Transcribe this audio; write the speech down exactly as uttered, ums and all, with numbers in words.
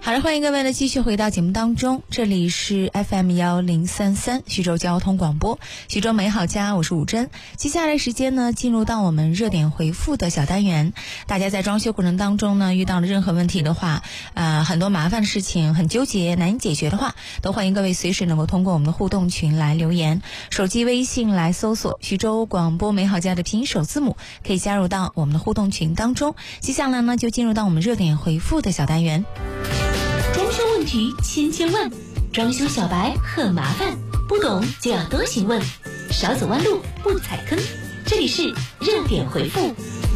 好了，欢迎各位呢继续回到节目当中，这里是 F M 一零三三徐州交通广播，徐州美好家，我是吴珍。接下来时间呢，进入到我们热点回复的小单元。大家在装修过程当中呢，遇到了任何问题的话，呃，很多麻烦的事情，很纠结难以解决的话，都欢迎各位随时能够通过我们的互动群来留言，手机微信来搜索徐州广播美好家的拼音首字母，可以加入到我们的互动群当中。接下来呢，就进入到我们热点回复的小单元。 装修问题千千万，装修小白很麻烦，不懂就要多询问，少走弯路不踩坑。这里是热点回复。